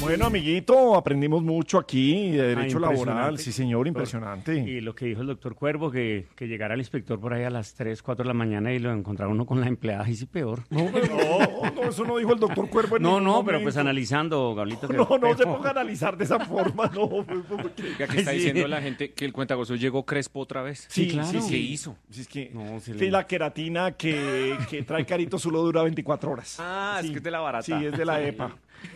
Bueno, amiguito, aprendimos mucho aquí de derecho laboral. Impresionante. Sí, señor, impresionante. Y lo que dijo el doctor Cuervo, que llegara el inspector por ahí a las 3, 4 de la mañana y lo encontrara uno con la empleada, y sí peor. No, eso no dijo el doctor Cuervo en No, ningún pero momento. pues analizando, Gablito. No se ponga a analizar de esa forma, no. Ya que está Sí. diciendo la gente que el cuentagozo llegó crespo otra vez. Sí, claro. ¿Qué hizo? Sí, es que, No, se que le- la queratina que trae Carito solo dura 24 horas. Ah, Sí. es que es de la barata. Sí, es de la EPA.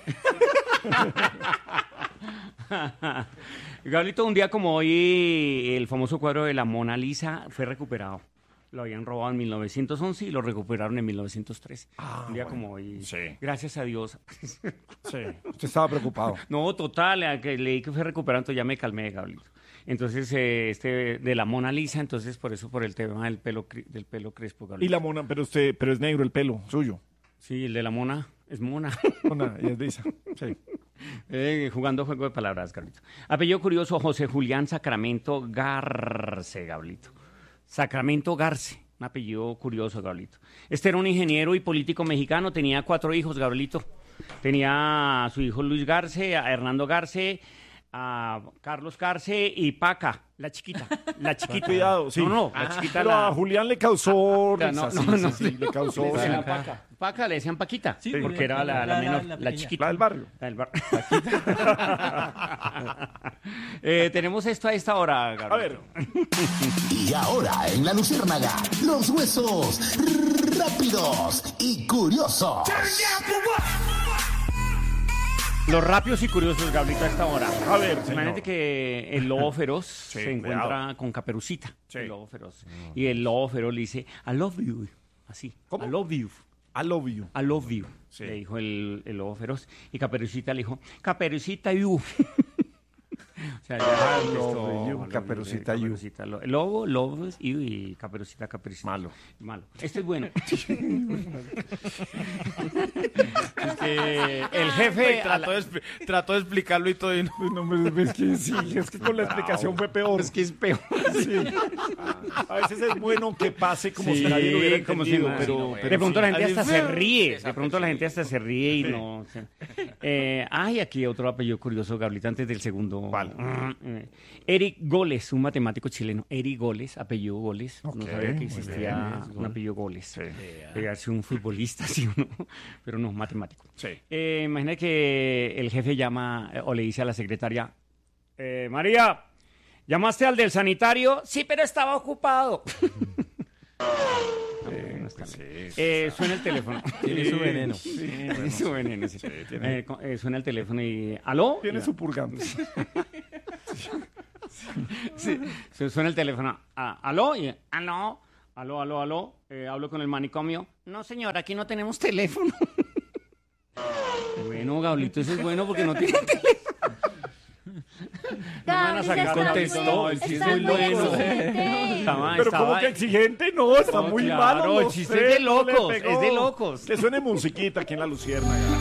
Gablito, un día como hoy, el famoso cuadro de la Mona Lisa fue recuperado. Lo habían robado en 1911 y lo recuperaron en 1913. Un día como hoy. sí. Gracias a Dios. Sí, usted estaba preocado. No, total, a que leí que fue recuperado, entonces ya me calmé, Gablito. Entonces, de la Mona Lisa, entonces por eso, por el tema del pelo crespo, Gablito. Y la mona, pero es negro el pelo suyo. Sí, el de la mona es mona. Mona, y es de esa. Sí. Jugando juego de palabras, Gablito. Apellido curioso, José Julián Sacramento Garce, Gablito. Sacramento Garce, un apellido curioso, Gablito. Este era un ingeniero y político mexicano, tenía 4 hijos, Gablito. Tenía a su hijo Luis Garce, a Hernando Garce, a Carlos Garce y Paca, la chiquita. La chiquita. Cuidado, sí. No, la chiquita. Pero a Julián le causó risa, no, sí, no, sí, le causó. Le decían sí. Paca. Paca le decían Paquita, Sí, porque era la menor, la pequeña. chiquita. La del barrio. La del barrio. Tenemos esto a esta hora, Gabriel. A ver, Y ahora en la Luciérnaga, los huesos rápidos y curiosos. Los rápidos y curiosos, Gabriel, a esta hora. A ver, señor. Imagínate que el lobo feroz se encuentra cuidado. con Caperucita, Sí. el lobo feroz. Y el lobo feroz le dice, I love you, así. ¿Cómo? I love you. I love you. I love you, Sí. le dijo el lobo feroz. Y Caperucita le dijo, Caperucita you. O sea, I esto- love you, Caperucita you. El lobo, lobos y Caperucita. Malo. Malo. Este es bueno. El jefe... Trató de explicarlo y todo. No, es que sí, es que con la explicación fue peor. Es que es peor. Sí. A veces es bueno que pase como si Sí, nadie lo hubiera como entendido, si- pero de pronto sí. la gente hasta se ríe. Esa De pronto la gente hasta se ríe y no. O sea. Aquí otro apellido curioso, Gablita, antes del segundo. ¿Cuál? Eric Goles, un matemático chileno. Eric Goles, apellido Goles. Ok, No sabía que muy existía bien, un apellido Goles. Sí. Debe ser un futbolista, sí o no, pero no, matemático. Sí. Imagina que el jefe llama o le dice a la secretaria, María, ¿llamaste al del sanitario? Sí, pero estaba ocupado. No está bien. Suena el teléfono. Tiene su veneno. Tiene su veneno, sí. tiene. Suena el teléfono y... ¿Aló? Tiene su purgante. Sí, suena el teléfono. ¿Aló? Y, ¿aló? ¿Aló? ¿Hablo con el manicomio? No, señor, aquí no tenemos teléfono. Bueno, Gablito, eso es bueno porque no tiene teléfono. No van a sacar contestó, el chiste es bueno. Pero como que exigente, no, está No, muy claro, malo. el los chiste es tres, de no le locos, pegó. es de locos. Que suene musiquita aquí en La Luciérnaga.